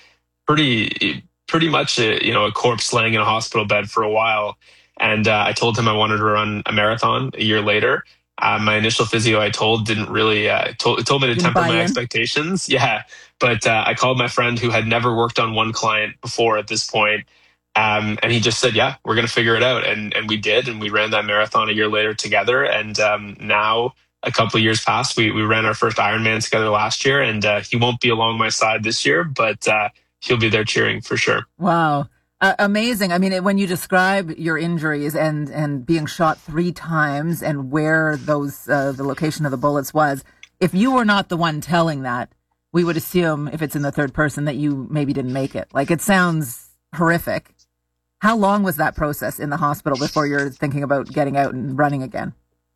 pretty much a corpse laying in a hospital bed for a while. And I told him I wanted to run a marathon a year later. My initial physio, I told, didn't really told me to temper my expectations. Yeah, but I called my friend who had never worked on one client before at this point. And he just said, yeah, we're going to figure it out. And we did. And we ran that marathon a year later together. And now, a couple of years past, we ran our first Ironman together last year. And he won't be along my side this year, but he'll be there cheering for sure. Wow. Amazing. I mean, when you describe your injuries and being shot 3 times and where those the location of the bullets was, if you were not the one telling that, we would assume, if it's in the third person, that you maybe didn't make it. Like, it sounds horrific. How long was that process in the hospital before you're thinking about getting out and running again?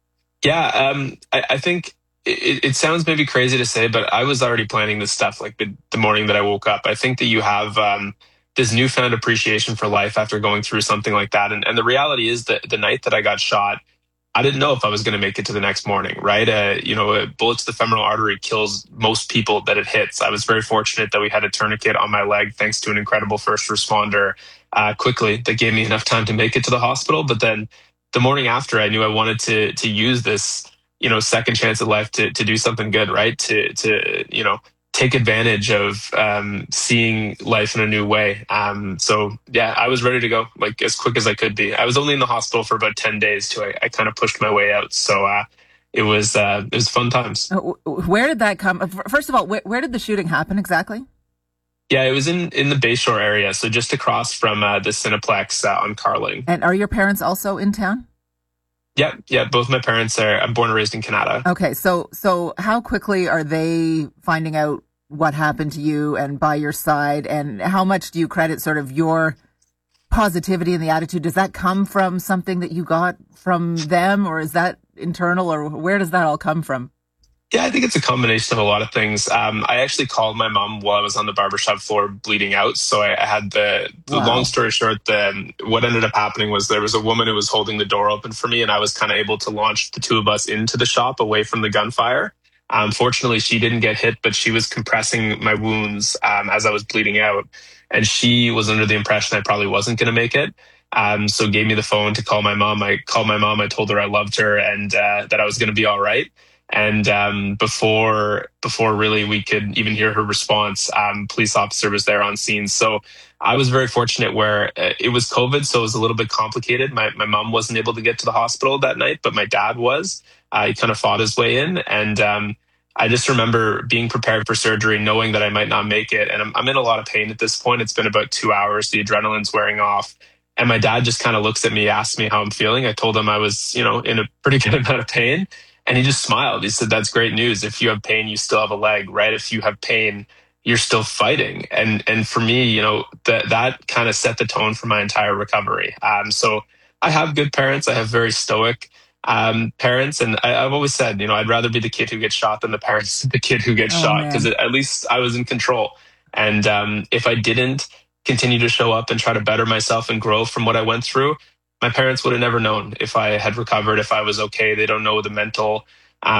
Yeah, I think it sounds maybe crazy to say, but I was already planning this stuff like the morning that I woke up. I think that you have this newfound appreciation for life after going through something like that. And the reality is that the night that I got shot, I didn't know if I was going to make it to the next morning, right? A bullet to the femoral artery kills most people that it hits. I was very fortunate that we had a tourniquet on my leg, thanks to an incredible first responder quickly that gave me enough time to make it to the hospital. But then the morning after, I knew I wanted to use this, second chance at life to do something good, right? To take advantage of seeing life in a new way. So yeah, I was ready to go like as quick as I could be. I was only in the hospital for about 10 days too. I kind of pushed my way out. So it was fun times. Where did that come? First of all, where did the shooting happen exactly? Yeah, it was in the Bayshore area. So just across from the Cineplex on Carling. And are your parents also in town? Yeah. Both my parents are. I'm born and raised in Canada. Okay, so how quickly are they finding out what happened to you and by your side, and how much do you credit sort of your positivity and the attitude? Does that come from something that you got from them, or is that internal, or where does that all come from? Yeah, I think it's a combination of a lot of things. I actually called my mom while I was on the barbershop floor bleeding out. So I had the long story short, what ended up happening was there was a woman who was holding the door open for me, and I was kind of able to launch the two of us into the shop away from the gunfire. Fortunately, she didn't get hit, but she was compressing my wounds as I was bleeding out. And she was under the impression I probably wasn't going to make it. So gave me the phone to call my mom. I called my mom. I told her I loved her and that I was going to be all right. And before really we could even hear her response, police officer was there on scene. So I was very fortunate where it was COVID, so it was a little bit complicated. My mom wasn't able to get to the hospital that night, but my dad was. He kind of fought his way in. And I just remember being prepared for surgery, knowing that I might not make it. And I'm in a lot of pain at this point. It's been about 2 hours. The adrenaline's wearing off. And my dad just kind of looks at me, asks me how I'm feeling. I told him I was, in a pretty good amount of pain. And he just smiled. He said, that's great news. If you have pain, you still have a leg, right? If you have pain, you're still fighting. And for me, that kind of set the tone for my entire recovery. So I have good parents. I have very stoic parents. And I've always said, I'd rather be the kid who gets shot than the parents of the kid who gets shot, because at least I was in control. And if I didn't continue to show up and try to better myself and grow from what I went through, my parents would have never known if I had recovered, if I was okay. They don't know the mental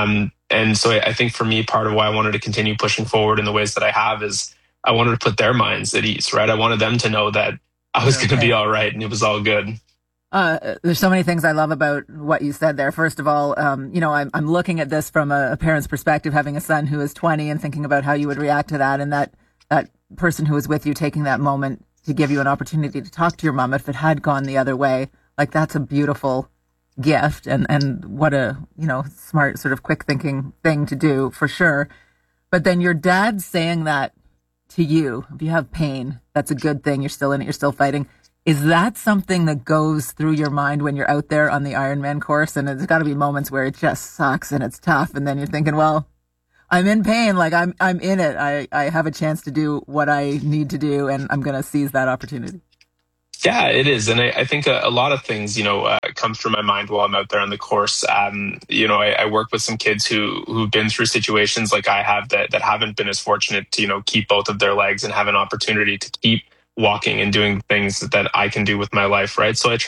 And so I think for me, part of why I wanted to continue pushing forward in the ways that I have is I wanted to put their minds at ease, right? I wanted them to know that I was going to be all right and it was all good. There's so many things I love about what you said there. First of all, you know, I'm looking at this from a parent's perspective, having a son who is 20 and thinking about how you would react to that, and that person who was with you taking that moment to give you an opportunity to talk to your mom if it had gone the other way. Like, that's a beautiful gift, and what a, you know, smart, sort of quick thinking thing to do, for sure. But then your dad saying that to you, if you have pain, that's a good thing. You're still in it. You're still fighting. Is that something that goes through your mind when you're out there on the Ironman course? And there's got to be moments where it just sucks and it's tough. And then you're thinking, well, I'm in pain. Like, I'm in it. I have a chance to do what I need to do, and I'm going to seize that opportunity. Yeah, it is. And I think a lot of things, you know, come through my mind while I'm out there on the course. You know, I work with some kids who've been through situations like I have that haven't been as fortunate to, you know, keep both of their legs and have an opportunity to keep walking and doing things that I can do with my life, right? So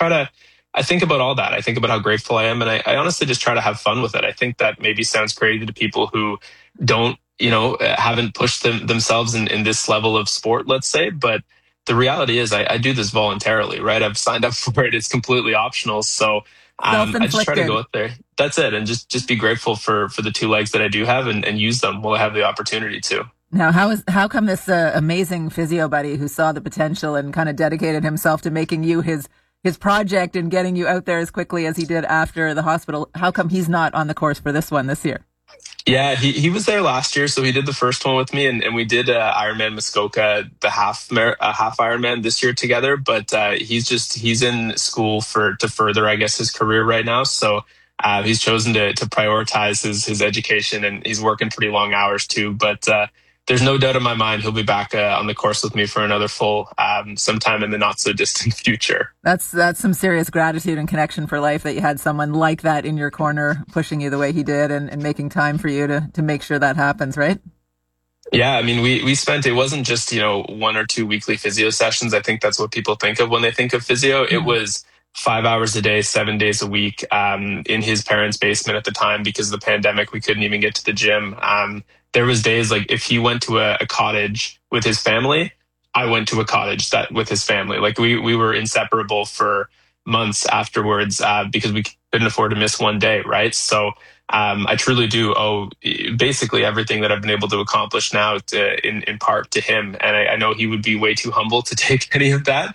I think about all that. I think about how grateful I am, and I honestly just try to have fun with it. I think that maybe sounds crazy to people who don't, you know, haven't pushed themselves in this level of sport, let's say, but the reality is I do this voluntarily, right? I've signed up for it. It's completely optional. So I just try to go out there. That's it. And just be grateful for the two legs that I do have and use them while I have the opportunity to. Now, how come this amazing physio buddy who saw the potential and kind of dedicated himself to making you his project and getting you out there as quickly as he did after the hospital, how come he's not on the course for this one this year? Yeah, he was there last year, so he did the first one with me, and we did Ironman Muskoka, the half Ironman this year together. But he's in school to further, I guess, his career right now. So he's chosen to prioritize his education, and he's working pretty long hours too. But there's no doubt in my mind he'll be back on the course with me for another full sometime in the not so distant future. That's some serious gratitude and connection for life that you had someone like that in your corner pushing you the way he did and making time for you to make sure that happens, right? Yeah, I mean, we spent, it wasn't just, you know, 1 or 2 weekly physio sessions. I think that's what people think of when they think of physio. Mm-hmm. It was 5 hours a day, 7 days a week in his parents' basement at the time because of the pandemic. We couldn't even get to the gym. There was days like if he went to a cottage with his family, I went to a cottage with his family. Like we were inseparable for months afterwards because we couldn't afford to miss one day, right? So I truly do owe basically everything that I've been able to accomplish now in part to him. And I know he would be way too humble to take any of that.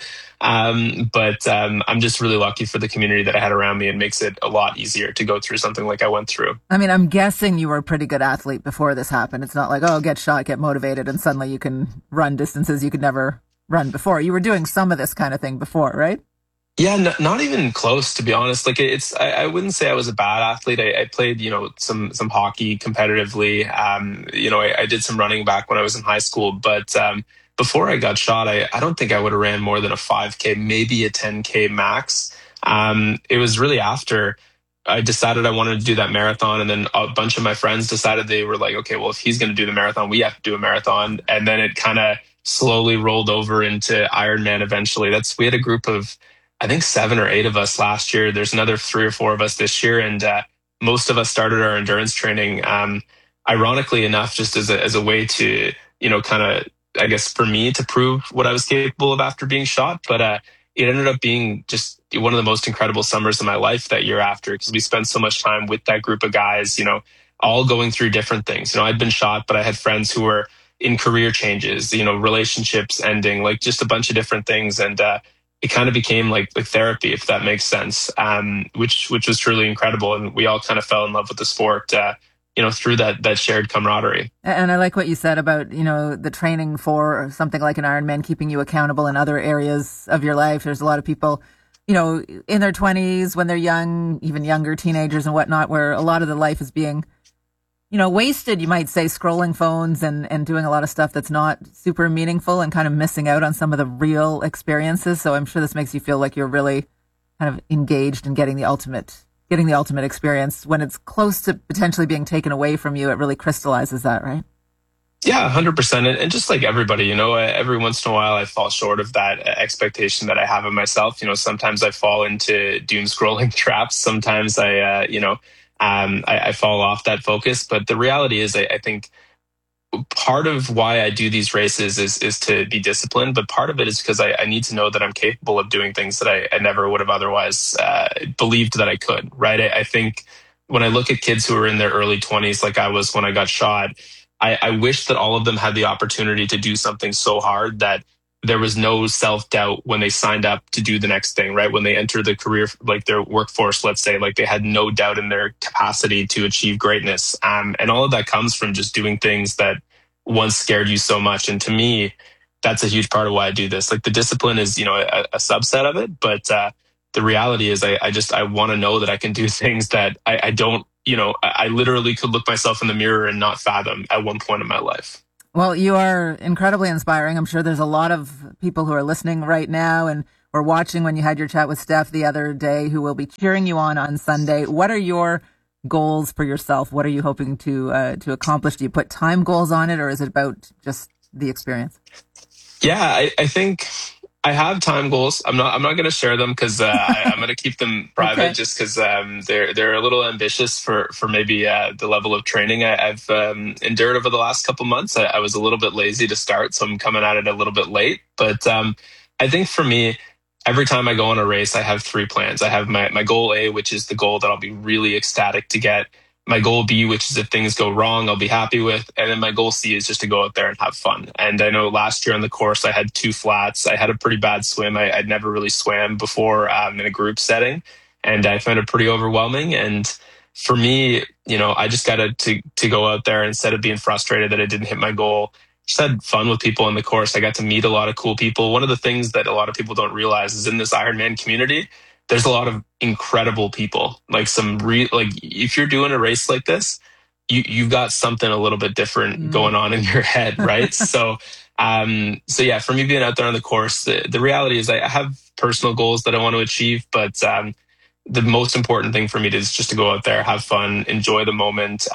But I'm just really lucky for the community that I had around me. It makes it a lot easier to go through something like I went through. I mean, I'm guessing you were a pretty good athlete before this happened. It's not like, oh, get shot, get motivated, and suddenly you can run distances you could never run before. You were doing some of this kind of thing before, right? Yeah, not even close, to be honest. Like I wouldn't say I was a bad athlete. I played, you know, some hockey competitively. You know, I did some running back when I was in high school, but before I got shot, I don't think I would have ran more than a 5K, maybe a 10K max. It was really after I decided I wanted to do that marathon, and then a bunch of my friends decided, they were like, okay, well, if he's going to do the marathon, we have to do a marathon. And then it kind of slowly rolled over into Ironman eventually. We had a group of, I think 7 or 8 of us last year. There's another 3 or 4 of us this year. And most of us started our endurance training, ironically enough, just as a way to, you know, kind of, I guess, for me to prove what I was capable of after being shot. But it ended up being just one of the most incredible summers of my life that year after, because we spent so much time with that group of guys, you know, all going through different things. You know, I'd been shot, but I had friends who were in career changes, you know, relationships ending, like just a bunch of different things. And it kind of became like therapy, if that makes sense, which was truly incredible. And we all kind of fell in love with the sport, you know, through that shared camaraderie. And I like what you said about, you know, the training for something like an Ironman, keeping you accountable in other areas of your life. There's a lot of people, you know, in their 20s when they're young, even younger teenagers and whatnot, where a lot of the life is being, you know, wasted, you might say, scrolling phones and doing a lot of stuff that's not super meaningful and kind of missing out on some of the real experiences. So I'm sure this makes you feel like you're really kind of engaged in getting the ultimate experience. When it's close to potentially being taken away from you, it really crystallizes that, right? Yeah, 100%. And just like everybody, you know, every once in a while I fall short of that expectation that I have of myself. You know, sometimes I fall into doom scrolling traps. Sometimes I, you know, I fall off that focus. But the reality is, I think part of why I do these races is to be disciplined, but part of it is because I need to know that I'm capable of doing things that I never would have otherwise believed that I could, right? I think when I look at kids who are in their early 20s, like I was when I got shot, I wish that all of them had the opportunity to do something so hard that there was no self-doubt when they signed up to do the next thing, right? When they enter the career, like their workforce, let's say, like they had no doubt in their capacity to achieve greatness. And all of that comes from just doing things that once scared you so much. And to me, that's a huge part of why I do this. Like the discipline is, a subset of it. But the reality is I want to know that I can do things that I don't, I literally could look myself in the mirror and not fathom at one point in my life. Well, you are incredibly inspiring. I'm sure there's a lot of people who are listening right now and were watching when you had your chat with Steph the other day who will be cheering you on Sunday. What are your goals for yourself? What are you hoping to accomplish? Do you put time goals on it, or is it about just the experience? Yeah, I think I have time goals. I'm not going to share them because I'm going to keep them private, okay, just because they're a little ambitious for maybe the level of training I've endured over the last couple months. I was a little bit lazy to start, so I'm coming at it a little bit late. But I think for me, every time I go on a race, I have 3 plans. I have my goal A, which is the goal that I'll be really ecstatic to get. My goal B, which is if things go wrong, I'll be happy with. And then my goal C is just to go out there and have fun. And I know last year on the course, I had 2 flats. I had a pretty bad swim. I'd never really swam before in a group setting. And I found it pretty overwhelming. And for me, I just got to go out there instead of being frustrated that I didn't hit my goal. Just had fun with people on the course. I got to meet a lot of cool people. One of the things that a lot of people don't realize is in this Ironman community, there's a lot of incredible people. Like if you're doing a race like this, you've got something a little bit different going on in your head, right? So yeah, for me being out there on the course, the reality is I have personal goals that I want to achieve, but the most important thing for me is just to go out there, have fun, enjoy the moment,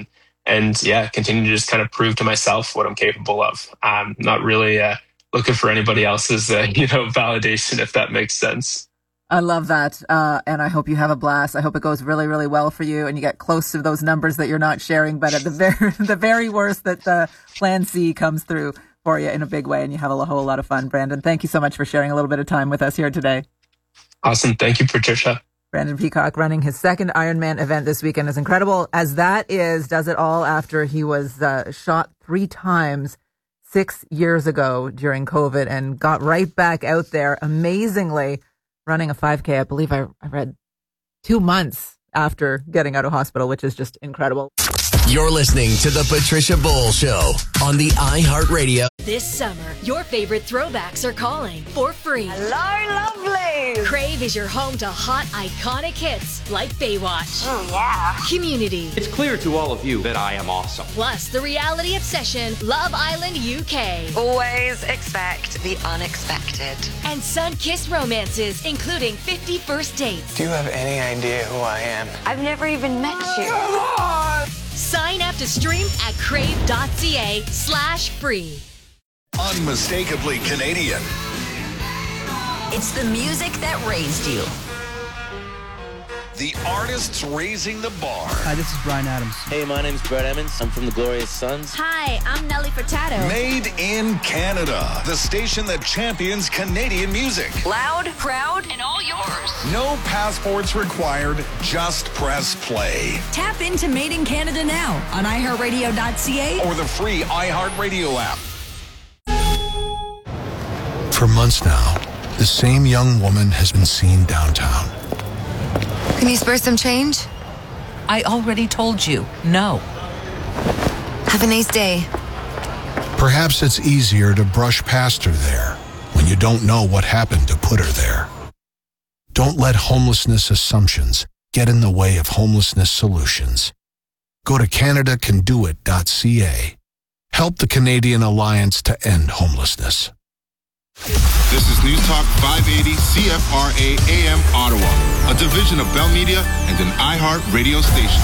and yeah, continue to just kind of prove to myself what I'm capable of. Not really looking for anybody else's validation, if that makes sense. I love that. And I hope you have a blast. I hope it goes really, really well for you and you get close to those numbers that you're not sharing. But at the very worst, that the plan C comes through for you in a big way and you have a whole lot of fun. Brandon, thank you so much for sharing a little bit of time with us here today. Awesome. Thank you, Patricia. Brandon Peacock running his second Ironman event this weekend. As incredible as that is, does it all after he was shot 3 times 6 years ago during COVID and got right back out there amazingly running a 5K. I believe I read 2 months after getting out of hospital, which is just incredible. You're listening to The Patricia Bowl Show on the iHeartRadio. This summer, your favorite throwbacks are calling for free. Hello, lovelies! Crave is your home to hot, iconic hits like Baywatch. Oh, yeah. Community. It's clear to all of you that I am awesome. Plus, the reality obsession, Love Island UK. Always expect the unexpected. And sun-kissed romances, including 50 First Dates. Do you have any idea who I am? I've never even met you. Sign up to stream at crave.ca/free. Unmistakably Canadian. It's the music that raised you. The artists raising the bar. Hi, this is Brian Adams. Hey, my name's Brett Emmons. I'm from the Glorious Sons. Hi, I'm Nelly Furtado. Made in Canada. The station that champions Canadian music. Loud, proud, and all yours. No passports required. Just press play. Tap into Made in Canada now on iHeartRadio.ca or the free iHeartRadio app. For months now, the same young woman has been seen downtown. Can you spare some change? I already told you, no. Have a nice day. Perhaps it's easier to brush past her there when you don't know what happened to put her there. Don't let homelessness assumptions get in the way of homelessness solutions. Go to CanadaCanDoIt.ca. Help the Canadian Alliance to End Homelessness. This is News Talk 580 CFRA AM Ottawa, a division of Bell Media and an iHeart radio station.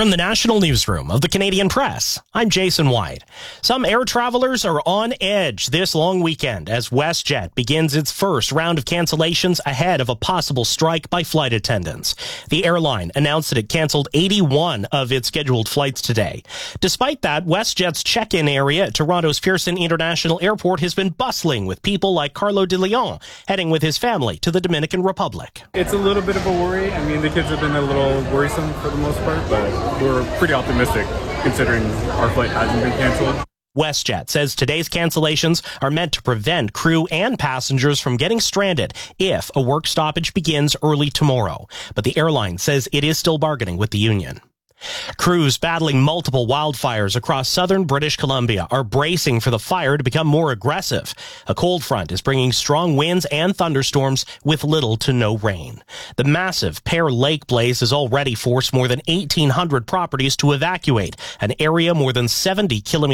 From the National Newsroom of the Canadian Press, I'm Jason White. Some air travelers are on edge this long weekend as WestJet begins its first round of cancellations ahead of a possible strike by flight attendants. The airline announced that it canceled 81 of its scheduled flights today. Despite that, WestJet's check-in area at Toronto's Pearson International Airport has been bustling with people like Carlo De Leon heading with his family to the Dominican Republic. It's a little bit of a worry. I mean, the kids have been a little worrisome for the most part, but we're pretty optimistic considering our flight hasn't been canceled. WestJet says today's cancellations are meant to prevent crew and passengers from getting stranded if a work stoppage begins early tomorrow. But the airline says it is still bargaining with the union. Crews battling multiple wildfires across southern British Columbia are bracing for the fire to become more aggressive. A cold front is bringing strong winds and thunderstorms with little to no rain. The massive Pear Lake blaze has already forced more than 1,800 properties to evacuate, an area more than 70 kilometers